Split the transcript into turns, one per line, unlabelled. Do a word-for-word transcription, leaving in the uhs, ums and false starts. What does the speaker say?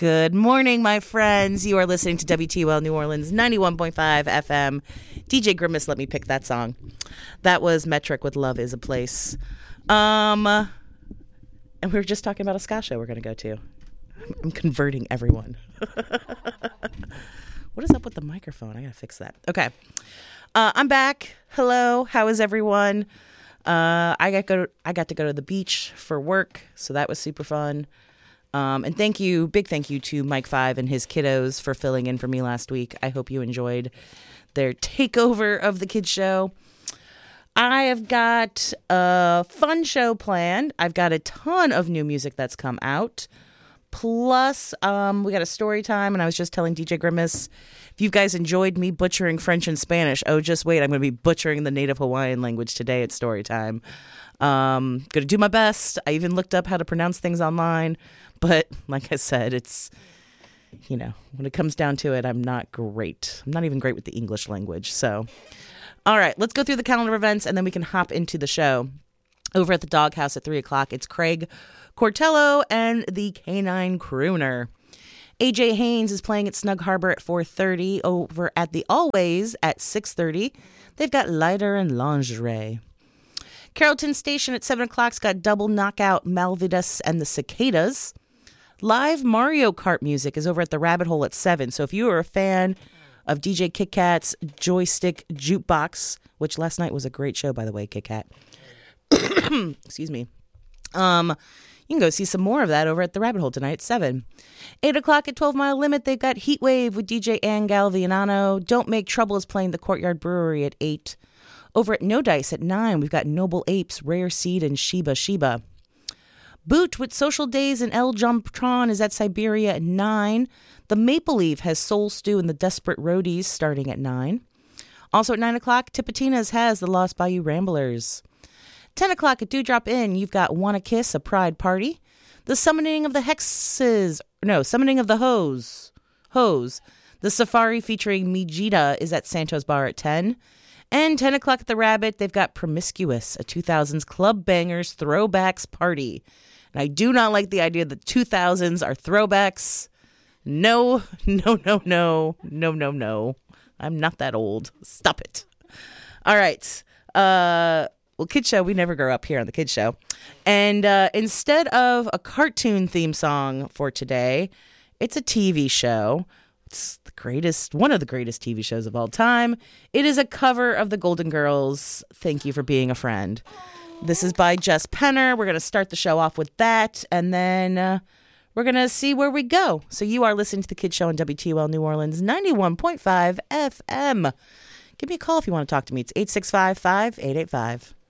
Good morning, my friends. You are listening to W T O L New Orleans ninety-one point five F M. D J Grimace let me pick that song. That was Metric with Love is a Place. Um, and we were just talking about a ska show we're going to go to. I'm converting everyone. What is up with the microphone? I got to fix that. Okay. Uh, I'm back. Hello. How is everyone? Uh, I got go. I got to go to the beach for work, so that was super fun. Um, and thank you, big thank you to Mike Five and his kiddos for filling in for me last week. I hope you enjoyed their takeover of the kids show. I have got a fun show planned. I've got a ton of new music that's come out. Plus, um, we got a story time, and I was just telling D J Grimace, if you guys enjoyed me butchering French and Spanish, oh, just wait, I'm going to be butchering the native Hawaiian language today at story time. Um, going to do my best. I even looked up how to pronounce things online. But like I said, it's, you know, when it comes down to it, I'm not great. I'm not even great with the English language. So, all right, let's go through the calendar events and then we can hop into the show. Over at the Doghouse at three o'clock, it's Craig Cortello and the Canine Crooner. A J Haynes is playing at Snug Harbor at four thirty. Over at the Always at six thirty, they've got Lighter and Lingerie. Carrollton Station at seven o'clock's got Double Knockout, Malvidas, and the Cicadas. Live Mario Kart music is over at the Rabbit Hole at seven. So if you are a fan of D J Kit Kat's Joystick Jukebox, which last night was a great show, by the way, Kit Kat. Excuse me. Um, you can go see some more of that over at the Rabbit Hole tonight at seven. eight o'clock at twelve Mile Limit, they've got Heat Wave with D J Ann Galviano. Don't Make Trouble is playing the Courtyard Brewery at eight. Over at No Dice at nine, we've got Noble Apes, Rare Seed, and Sheba Sheba. Boot with Social Days and El Jumptron is at Siberia at nine. The Maple Leaf has Soul Stew and the Desperate Roadies starting at nine. Also at nine o'clock, Tipitina's has the Lost Bayou Ramblers. ten o'clock at Dewdrop Inn, you've got Wanna Kiss, a Pride Party. The Summoning of the Hexes, no, Summoning of the Hose. Hose. The Safari featuring Mijita is at Santos Bar at ten. And ten o'clock at the Rabbit, they've got Promiscuous, a two thousands Club Bangers Throwbacks Party. And I do not like the idea that two thousands are throwbacks. No, no, no, no, no, no, no. I'm not that old. Stop it. All right. Uh, well, Kid Show, we never grow up here on the Kid Show. And uh, instead of a cartoon theme song for today, it's a T V show. It's the greatest, one of the greatest T V shows of all time. It is a cover of the Golden Girls' Thank You for Being a Friend. This is by Jess Penner. We're going to start the show off with that, and then uh, we're going to see where we go. So you are listening to The Kid Show on W T O L New Orleans ninety-one point five F M. Give me a call if you want to talk to me. It's eight six five, five eight eight five.